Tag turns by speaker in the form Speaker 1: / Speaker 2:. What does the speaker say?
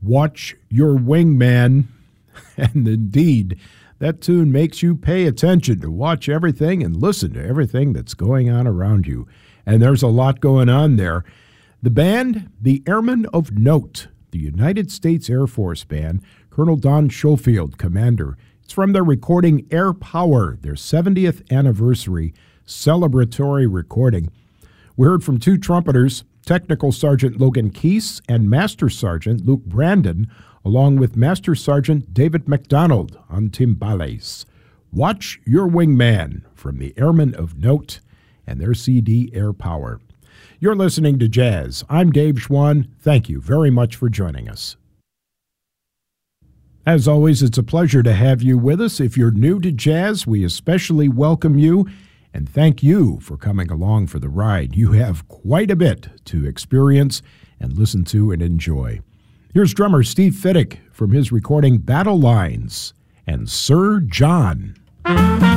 Speaker 1: Watch Your Wingman. And indeed, that tune makes you pay attention to watch everything and listen to everything that's going on around you. And there's a lot going on there. The band, the Airmen of Note, the United States Air Force Band, Colonel Don Schofield, commander. It's from their recording Air Power, their 70th anniversary celebratory recording. We heard from two trumpeters, Technical Sergeant Logan Keese and Master Sergeant Luke Brandon, along with Master Sergeant David McDonald on timbales. Watch Your Wingman from the Airmen of Note and their CD Air Power. You're listening to Jazz. I'm Dave Schwann. Thank you very much for joining us. As always, it's a pleasure to have you with us. If you're new to jazz, we especially welcome you and thank you for coming along for the ride. You have quite a bit to experience and listen to and enjoy. Here's drummer Steve Fiddick from his recording Battle Lines and Sir John.